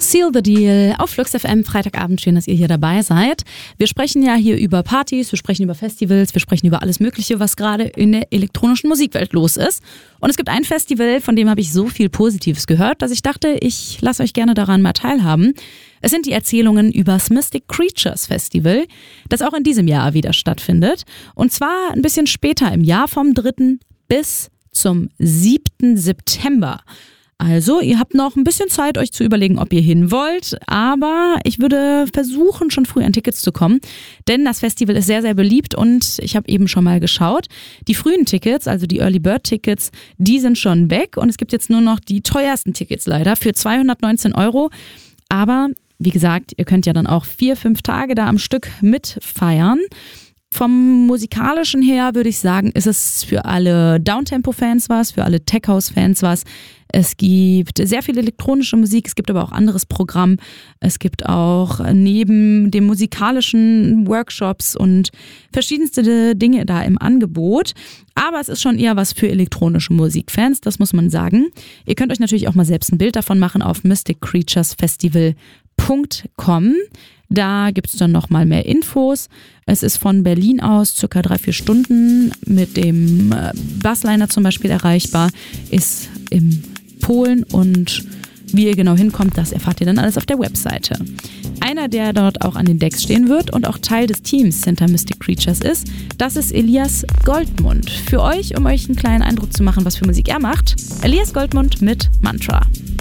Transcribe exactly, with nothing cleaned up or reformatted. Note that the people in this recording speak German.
Seal the Deal auf Flux F M, Freitagabend. Schön, dass ihr hier dabei seid. Wir sprechen ja hier über Partys, wir sprechen über Festivals, wir sprechen über alles Mögliche, was gerade in der elektronischen Musikwelt los ist. Und es gibt ein Festival, von dem habe ich so viel Positives gehört, dass ich dachte, ich lasse euch gerne daran mal teilhaben. Es sind die Erzählungen über das Mystic Creatures Festival, das auch in diesem Jahr wieder stattfindet. Und zwar ein bisschen später im Jahr, vom dritten bis zum siebten September. Also, ihr habt noch ein bisschen Zeit, euch zu überlegen, ob ihr hin wollt, aber ich würde versuchen, schon früh an Tickets zu kommen, denn das Festival ist sehr, sehr beliebt und ich habe eben schon mal geschaut. Die frühen Tickets, also die Early Bird Tickets, die sind schon weg und es gibt jetzt nur noch die teuersten Tickets leider für zweihundertneunzehn Euro, aber wie gesagt, ihr könnt ja dann auch vier, fünf Tage da am Stück mitfeiern. Vom Musikalischen her würde ich sagen, ist es für alle Downtempo-Fans was, für alle Tech-House-Fans was. Es gibt sehr viel elektronische Musik, es gibt aber auch anderes Programm. Es gibt auch neben dem musikalischen Workshops und verschiedenste Dinge da im Angebot. Aber es ist schon eher was für elektronische Musikfans, das muss man sagen. Ihr könnt euch natürlich auch mal selbst ein Bild davon machen auf mystic creatures festival punkt com. Da gibt es dann nochmal mehr Infos. Es ist von Berlin aus circa drei, vier Stunden mit dem Busliner zum Beispiel erreichbar, ist in Polen und wie ihr genau hinkommt, das erfahrt ihr dann alles auf der Webseite. Einer, der dort auch an den Decks stehen wird und auch Teil des Teams hinter Mystic Creatures ist, das ist Elias Goldmund. Für euch, um euch einen kleinen Eindruck zu machen, was für Musik er macht, Elias Goldmund mit Mantra.